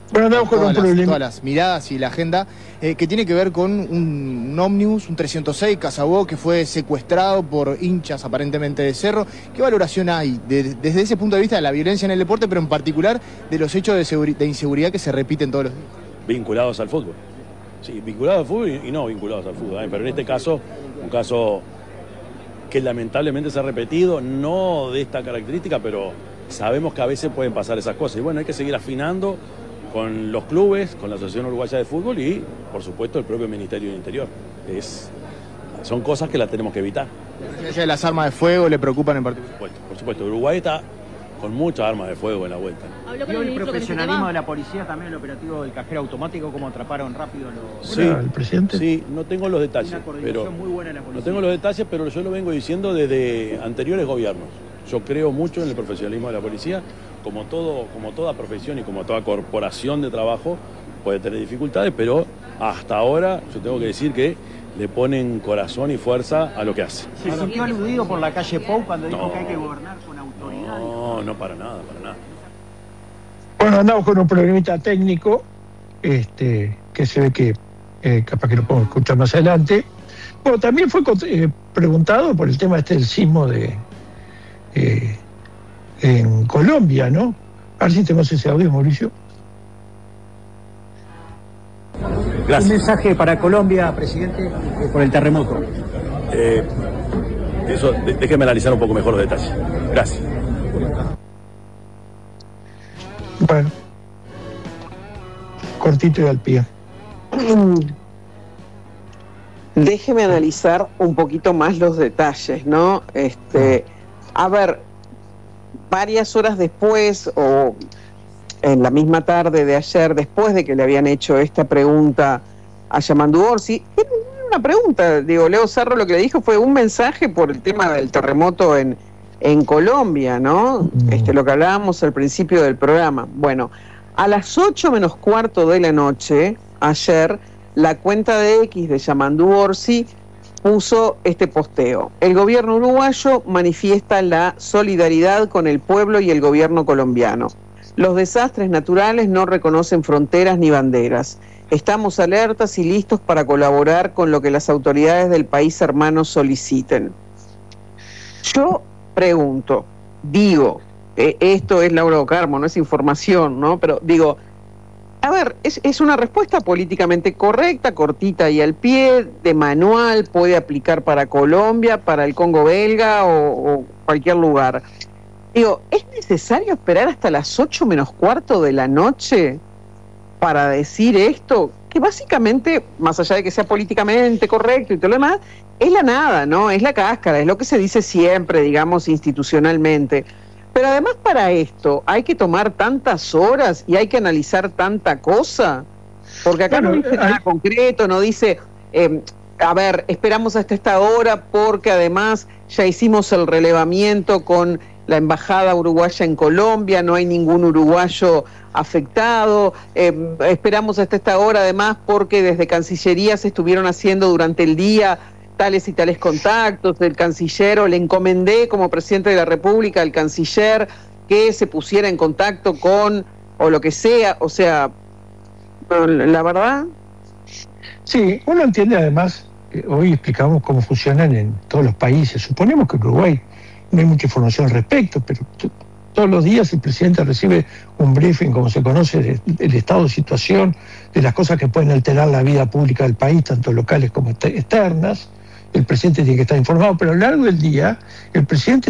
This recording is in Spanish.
Bueno, andamos con todas las miradas y la agenda, que tiene que ver con un ómnibus, un 306 Casabó, que fue secuestrado por hinchas aparentemente de Cerro. ¿Qué valoración hay desde ese punto de vista de la violencia en el deporte, pero en particular de los hechos de inseguridad que se repiten todos los días? Vinculados al fútbol. Sí, vinculados al fútbol y no vinculados al fútbol. Pero en este caso, un caso que lamentablemente se ha repetido, no de esta característica, pero sabemos que a veces pueden pasar esas cosas. Y bueno, hay que seguir afinando con los clubes, con la Asociación Uruguaya de Fútbol y, por supuesto, el propio Ministerio del Interior. Son cosas que las tenemos que evitar. ¿Las armas de fuego le preocupan en particular? Por supuesto. Uruguay está con muchas armas de fuego en la vuelta. ¿Vio el profesionalismo de la policía, también el operativo del cajero automático, cómo atraparon rápido Sí, el presidente? Sí, no tengo los detalles. Una coordinación muy buena en la policía. No tengo los detalles, pero yo lo vengo diciendo desde anteriores gobiernos. Yo creo mucho en el profesionalismo de la policía. Como toda profesión y como toda corporación de trabajo puede tener dificultades, pero hasta ahora yo tengo que decir que le ponen corazón y fuerza a lo que hace. ¿Se sintió aludido por la calle Pou cuando dijo que hay que gobernar con autoridad? No, para nada. Bueno, andamos con un problemita técnico, que se ve que capaz que lo podemos escuchar más adelante. Bueno, también fue preguntado por el tema del sismo en Colombia, ¿no? A ver si tenemos ese audio, Mauricio. Gracias. Un mensaje para Colombia, presidente, por el terremoto. Déjeme analizar un poco mejor los detalles. Gracias. Bueno, cortito y al pie. Déjeme analizar un poquito más los detalles, ¿no? A ver, varias horas después, o en la misma tarde de ayer, después de que le habían hecho esta pregunta a Yamandu Orsi, era una pregunta, Leo Cerro lo que le dijo fue un mensaje por el tema del terremoto en Colombia, ¿no? Lo que hablábamos al principio del programa. Bueno, a las 8:15 de la noche, ayer, la cuenta de X de Yamandu Orsi puso este posteo. El gobierno uruguayo manifiesta la solidaridad con el pueblo y el gobierno colombiano. Los desastres naturales no reconocen fronteras ni banderas. Estamos alertas y listos para colaborar con lo que las autoridades del país hermano soliciten. Yo pregunto, esto es Laura Ocarmo, no es información, ¿no? Pero digo, a ver, es una respuesta políticamente correcta, cortita y al pie, de manual, puede aplicar para Colombia, para el Congo belga o cualquier lugar. Digo, ¿es necesario esperar hasta las 8:15 de la noche para decir esto? Que básicamente, más allá de que sea políticamente correcto y todo lo demás, es la nada, ¿no? Es la cáscara, es lo que se dice siempre, digamos, institucionalmente. Pero además para esto hay que tomar tantas horas y hay que analizar tanta cosa, porque acá no dice nada concreto, no dice, a ver, esperamos hasta esta hora porque además ya hicimos el relevamiento con la embajada uruguaya en Colombia, no hay ningún uruguayo afectado, esperamos hasta esta hora además porque desde Cancillería se estuvieron haciendo durante el día tales y tales contactos, el canciller, o le encomendé como presidente de la República al canciller que se pusiera en contacto con, o lo que sea, o sea, la verdad. Sí, uno entiende además, hoy explicamos cómo funcionan en todos los países, suponemos que en Uruguay no hay mucha información al respecto, pero todos los días el presidente recibe un briefing, como se conoce, del estado de situación, de las cosas que pueden alterar la vida pública del país, tanto locales como externas. El presidente tiene que estar informado, pero a lo largo del día el presidente